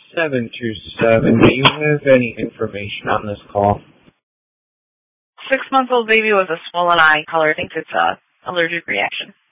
727, do you have any information on this call? 6-month-old baby with a swollen eye color thinks it's a allergic reaction.